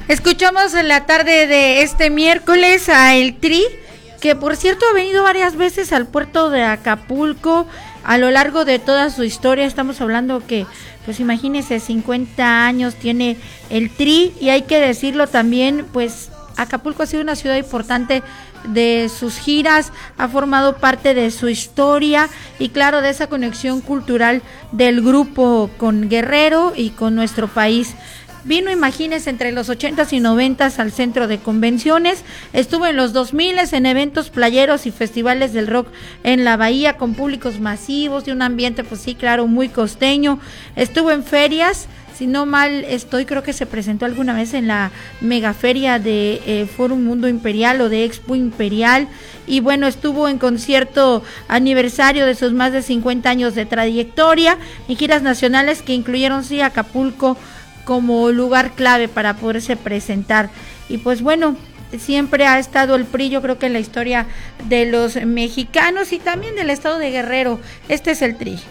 Escuchamos en la tarde de este miércoles a El Tri, que por cierto ha venido varias veces al puerto de Acapulco a lo largo de toda su historia. Estamos hablando que, pues imagínense, 50 años tiene El Tri, y hay que decirlo también, pues Acapulco ha sido una ciudad importante de sus giras, ha formado parte de su historia y claro, de esa conexión cultural del grupo con Guerrero y con nuestro país. Vino, imagínense, entre los 80s y 90s al centro de convenciones, estuvo en los 2000s en eventos playeros y festivales del rock en la bahía con públicos masivos y un ambiente, pues sí, claro, muy costeño. Estuvo en ferias, si no mal estoy, creo que se presentó alguna vez en la megaferia de Forum Mundo Imperial o de Expo Imperial, y bueno, estuvo en concierto aniversario de sus más de 50 años de trayectoria, en giras nacionales que incluyeron, sí, Acapulco como lugar clave para poderse presentar. Y pues bueno, siempre ha estado el PRI, yo creo que en la historia de los mexicanos y también del estado de Guerrero. Este es el Tri.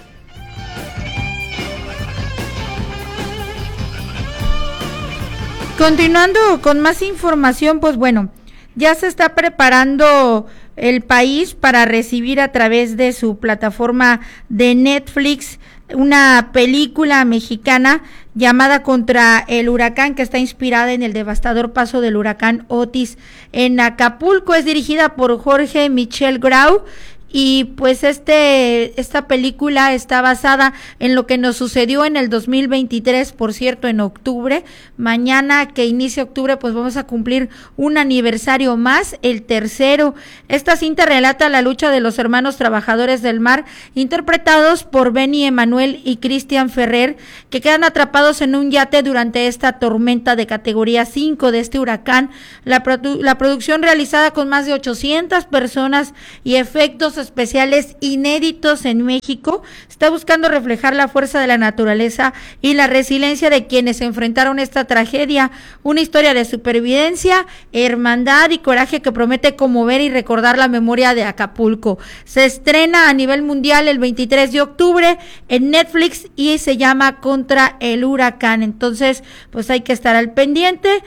Continuando con más información, pues bueno, ya se está preparando el país para recibir a través de su plataforma de Netflix una película mexicana llamada Contra el Huracán, que está inspirada en el devastador paso del huracán Otis en Acapulco. Es dirigida por Jorge Michel Grau. Y pues esta película está basada en lo que nos sucedió en el 2023, por cierto, en octubre. Mañana que inicia octubre, pues vamos a cumplir un aniversario más, el tercero. Esta cinta relata la lucha de los hermanos trabajadores del mar, interpretados por Benny Emanuel y Cristian Ferrer, que quedan atrapados en un yate durante esta tormenta de categoría 5 de este huracán. La producción, realizada con más de 800 personas y efectos especiales inéditos en México, está buscando reflejar la fuerza de la naturaleza y la resiliencia de quienes enfrentaron esta tragedia, una historia de supervivencia, hermandad y coraje que promete conmover y recordar la memoria de Acapulco. Se estrena a nivel mundial el 23 de octubre en Netflix y se llama Contra el Huracán. Entonces, pues hay que estar al pendiente.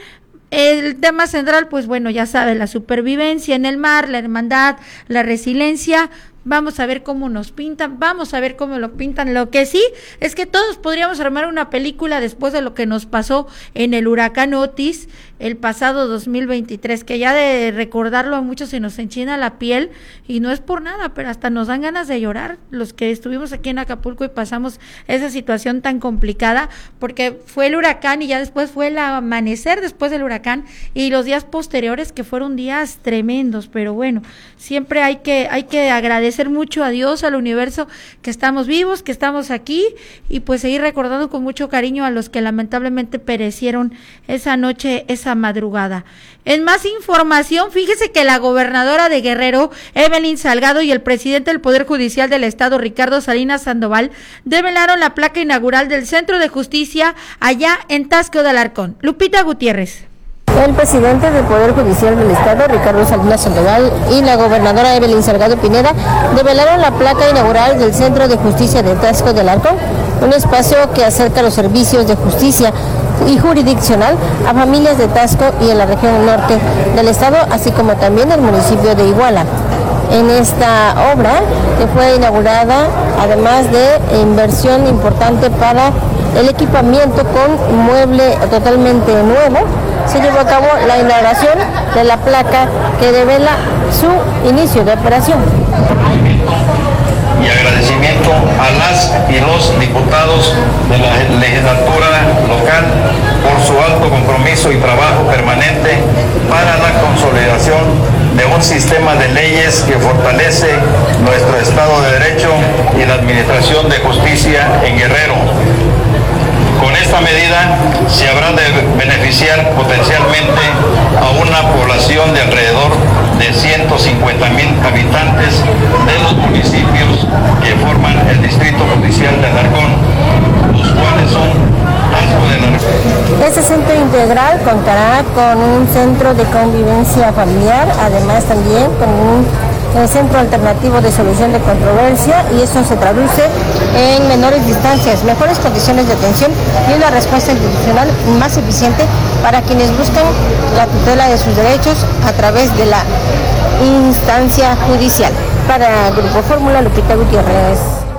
El tema central, pues bueno, ya sabe, la supervivencia en el mar, la hermandad, la resiliencia. Vamos a ver cómo nos pintan, vamos a ver cómo lo pintan. Lo que sí es que todos podríamos armar una película después de lo que nos pasó en el huracán Otis el pasado 2023, que ya de recordarlo a muchos se nos enchina la piel, y no es por nada, pero hasta nos dan ganas de llorar los que estuvimos aquí en Acapulco y pasamos esa situación tan complicada, porque fue el huracán y ya después fue el amanecer después del huracán y los días posteriores, que fueron días tremendos. Pero bueno, siempre hay que agradecer mucho a Dios, al universo, que estamos vivos, que estamos aquí, y pues seguir recordando con mucho cariño a los que lamentablemente perecieron esa noche, esa madrugada. En más información, fíjese que la gobernadora de Guerrero, Evelyn Salgado, y el presidente del Poder Judicial del Estado, Ricardo Salinas Sandoval, develaron la placa inaugural del Centro de Justicia allá en Taxco de Alarcón. Lupita Gutiérrez. El presidente del Poder Judicial del Estado, Ricardo Salinas Sandoval, y la gobernadora Evelyn Salgado Pineda develaron la placa inaugural del Centro de Justicia de Taxco de Alarcón, un espacio que acerca los servicios de justicia y jurisdiccional a familias de Taxco y en la región norte del estado, así como también el municipio de Iguala. En esta obra, que fue inaugurada, además de inversión importante para el equipamiento con mueble totalmente nuevo, se llevó a cabo la inauguración de la placa que devela su inicio de operación. Y agradecimiento a las y los diputados de la legislatura local por su alto compromiso y trabajo permanente para la consolidación de un sistema de leyes que fortalece nuestro Estado de Derecho y la administración de justicia en Guerrero. Con esta medida se habrá de beneficiar potencialmente a una población de alrededor de 150,000 habitantes de los municipios que forman el Distrito Judicial de Alarcón, los cuales son Taxco de Alarcón. Este centro integral contará con un centro de convivencia familiar, además también con un Centro Alternativo de Solución de Controversia, y eso se traduce en menores distancias, mejores condiciones de atención y una respuesta institucional más eficiente para quienes buscan la tutela de sus derechos a través de la instancia judicial. Para Grupo Fórmula, Lupita Gutiérrez.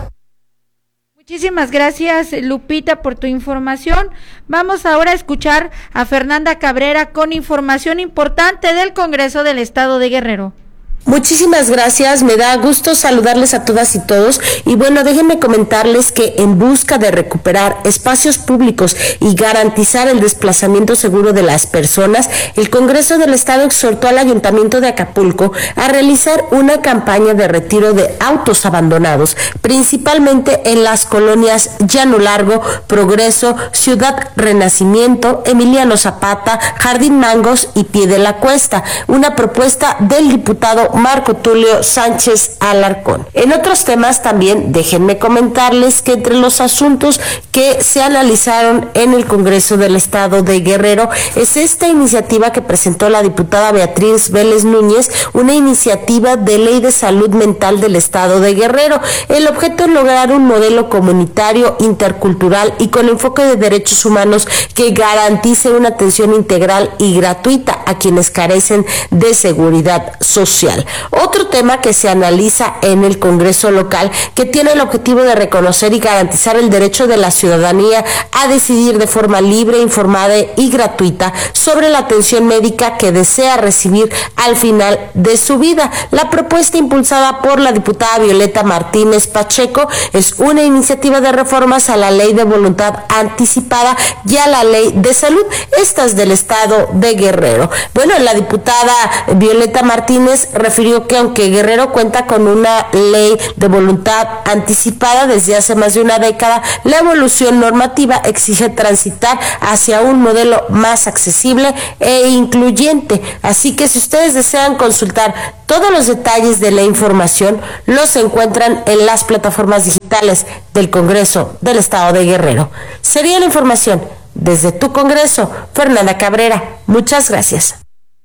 Muchísimas gracias, Lupita, por tu información. Vamos ahora a escuchar a Fernanda Cabrera con información importante del Congreso del Estado de Guerrero. Muchísimas gracias, me da gusto saludarles a todas y todos, y bueno, déjenme comentarles que en busca de recuperar espacios públicos y garantizar el desplazamiento seguro de las personas, el Congreso del Estado exhortó al Ayuntamiento de Acapulco a realizar una campaña de retiro de autos abandonados, principalmente en las colonias Llano Largo, Progreso, Ciudad Renacimiento, Emiliano Zapata, Jardín Mangos y Pie de la Cuesta, una propuesta del diputado Marco Tulio Sánchez Alarcón. En otros temas también déjenme comentarles que entre los asuntos que se analizaron en el Congreso del Estado de Guerrero es esta iniciativa que presentó la diputada Beatriz Vélez Núñez, una iniciativa de ley de salud mental del Estado de Guerrero. El objeto es lograr un modelo comunitario, intercultural y con enfoque de derechos humanos que garantice una atención integral y gratuita a quienes carecen de seguridad social. Otro tema que se analiza en el Congreso local, que tiene el objetivo de reconocer y garantizar el derecho de la ciudadanía a decidir de forma libre, informada y gratuita sobre la atención médica que desea recibir al final de su vida. La propuesta impulsada por la diputada Violeta Martínez Pacheco es una iniciativa de reformas a la Ley de Voluntad Anticipada y a la Ley de Salud, estas del Estado de Guerrero. Bueno, la diputada Violeta Martínez refirió que aunque Guerrero cuenta con una ley de voluntad anticipada desde hace más de una década, la evolución normativa exige transitar hacia un modelo más accesible e incluyente. Así que si ustedes desean consultar todos los detalles de la información, los encuentran en las plataformas digitales del Congreso del Estado de Guerrero. Sería la información desde tu Congreso, Fernanda Cabrera. Muchas gracias.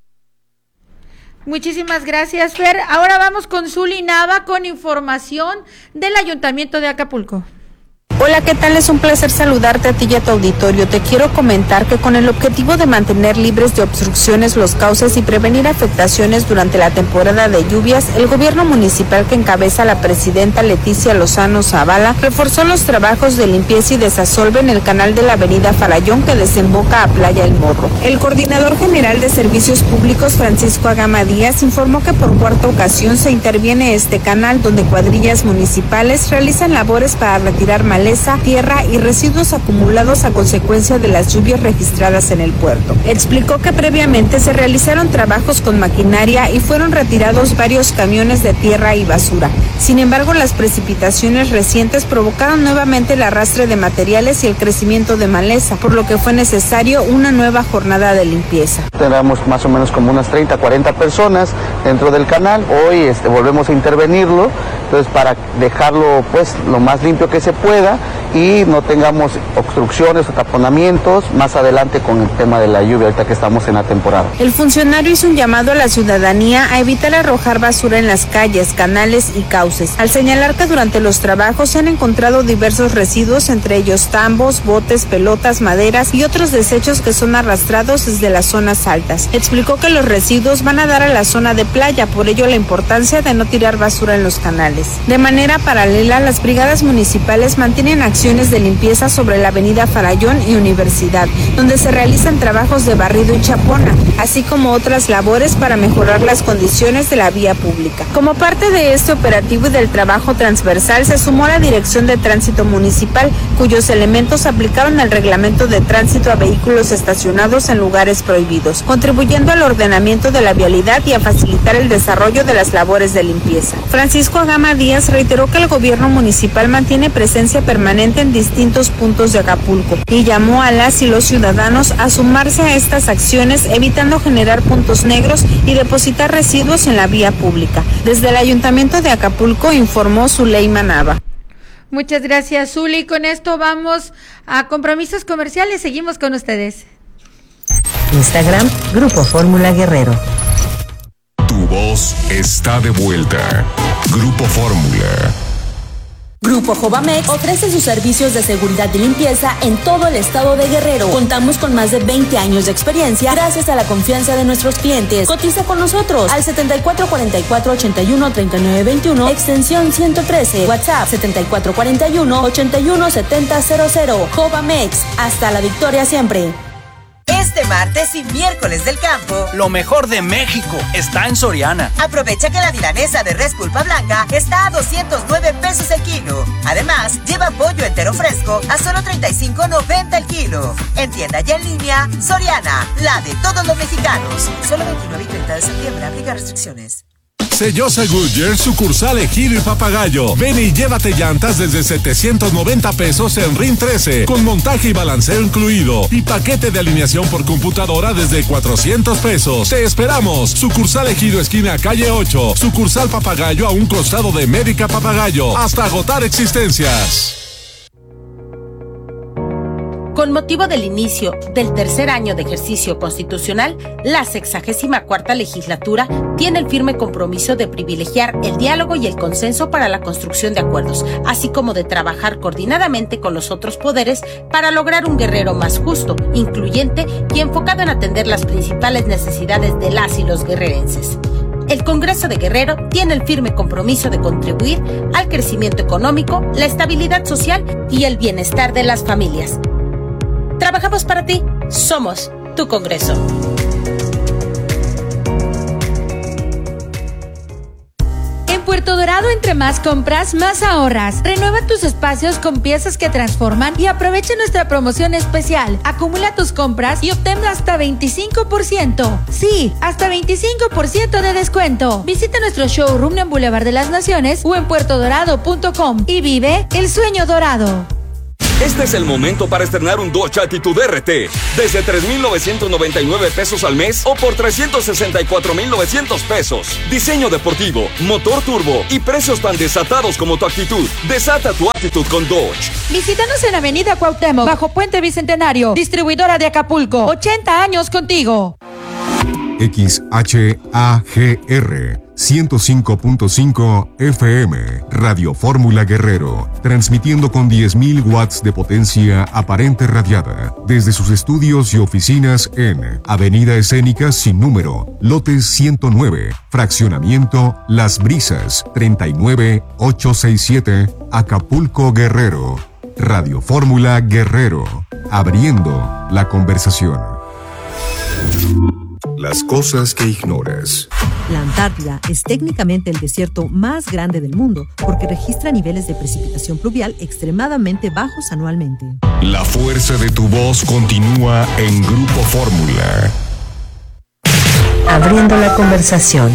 Muchísimas gracias, Fer. Ahora vamos con Zuli Nava con información del Ayuntamiento de Acapulco. Hola, ¿qué tal? Es un placer saludarte a ti y a tu auditorio. Te quiero comentar que con el objetivo de mantener libres de obstrucciones los cauces y prevenir afectaciones durante la temporada de lluvias, el gobierno municipal que encabeza la presidenta Leticia Lozano Zavala reforzó los trabajos de limpieza y desasolve en el canal de la avenida Farallón que desemboca a Playa El Morro. El coordinador general de Servicios Públicos, Francisco Agama Díaz, informó que por cuarta ocasión se interviene este canal donde cuadrillas municipales realizan labores para retirar maleza, tierra y residuos acumulados a consecuencia de las lluvias registradas en el puerto. Explicó que previamente se realizaron trabajos con maquinaria y fueron retirados varios camiones de tierra y basura. Sin embargo, las precipitaciones recientes provocaron nuevamente el arrastre de materiales y el crecimiento de maleza, por lo que fue necesario una nueva jornada de limpieza. Tenemos más o menos como unas 30, 40 personas dentro del canal. Hoy volvemos a intervenirlo, entonces para dejarlo pues lo más limpio que se pueda y no tengamos obstrucciones o taponamientos más adelante con el tema de la lluvia ahorita que estamos en la temporada. El funcionario hizo un llamado a la ciudadanía a evitar arrojar basura en las calles, canales y cauces, al señalar que durante los trabajos se han encontrado diversos residuos, entre ellos tambos, botes, pelotas, maderas y otros desechos que son arrastrados desde las zonas altas. Explicó que los residuos van a dar a la zona de playa, por ello la importancia de no tirar basura en los canales. De manera paralela, las brigadas municipales mantienen acciones de limpieza sobre la avenida Farallón y Universidad, donde se realizan trabajos de barrido y chapona, así como otras labores para mejorar las condiciones de la vía pública. Como parte de este operativo y del trabajo transversal, se sumó la Dirección de Tránsito Municipal, cuyos elementos aplicaron el reglamento de tránsito a vehículos estacionados en lugares prohibidos, contribuyendo al ordenamiento de la vialidad y a facilitar el desarrollo de las labores de limpieza. Francisco Agama Díaz reiteró que el gobierno municipal mantiene presencia permanente en distintos puntos de Acapulco y llamó a las y los ciudadanos a sumarse a estas acciones, evitando generar puntos negros y depositar residuos en la vía pública. Desde el Ayuntamiento de Acapulco informó Zuleima Nava. Muchas gracias, Zuli. Con esto vamos a compromisos comerciales. Seguimos con ustedes. Instagram, Grupo Fórmula Guerrero. Tu voz está de vuelta. Grupo Fórmula. Grupo Jovamex ofrece sus servicios de seguridad y limpieza en todo el estado de Guerrero. Contamos con más de 20 años de experiencia gracias a la confianza de nuestros clientes. Cotiza con nosotros al 7444-813921, extensión 113, WhatsApp 7441-817000. Jovamex, hasta la victoria siempre. Este martes y miércoles del campo, lo mejor de México está en Soriana. Aprovecha que la milanesa de res pulpa blanca está a 209 pesos el kilo. Además, lleva pollo entero fresco a solo 35.90 el kilo. En tienda y en línea, Soriana, la de todos los mexicanos. Solo 29 y 30 de septiembre, aplica restricciones. Sellosa Goodyear, sucursal Ejido y Papagayo. Ven y llévate llantas desde 790 pesos en RIN 13, con montaje y balanceo incluido. Y paquete de alineación por computadora desde 400 pesos. Te esperamos. Sucursal Ejido, esquina calle 8. Sucursal Papagayo, a un costado de Médica Papagayo. Hasta agotar existencias. Con motivo del inicio del tercer año de ejercicio constitucional, la 64ª legislatura tiene el firme compromiso de privilegiar el diálogo y el consenso para la construcción de acuerdos, así como de trabajar coordinadamente con los otros poderes para lograr un Guerrero más justo, incluyente y enfocado en atender las principales necesidades de las y los guerrerenses. El Congreso de Guerrero tiene el firme compromiso de contribuir al crecimiento económico, la estabilidad social y el bienestar de las familias. Trabajamos para ti. Somos tu Congreso. En Puerto Dorado, entre más compras, más ahorras. Renueva tus espacios con piezas que transforman y aprovecha nuestra promoción especial. Acumula tus compras y obtén hasta 25%. Sí, hasta 25% de descuento. Visita nuestro showroom en Boulevard de las Naciones o en puertodorado.com y vive el sueño dorado. Este es el momento para estrenar un Dodge Attitude RT desde 3,999 pesos al mes o por 364,900 pesos. Diseño deportivo, motor turbo y precios tan desatados como tu actitud. Desata tu actitud con Dodge. Visítanos en Avenida Cuauhtémoc, bajo Puente Bicentenario, distribuidora de Acapulco. 80 años contigo. XHAGR 105.5 FM, Radio Fórmula Guerrero, transmitiendo con 10.000 watts de potencia aparente radiada desde sus estudios y oficinas en Avenida Escénica sin número, lote 109, fraccionamiento Las Brisas, 39867, Acapulco, Guerrero. Radio Fórmula Guerrero, abriendo la conversación. Las cosas que ignoras. La Antártida es técnicamente el desierto más grande del mundo porque registra niveles de precipitación pluvial extremadamente bajos anualmente. La fuerza de tu voz continúa en Grupo Fórmula. Abriendo la conversación,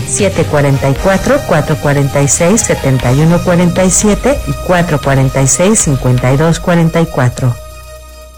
744-446-7147 y 446-5244.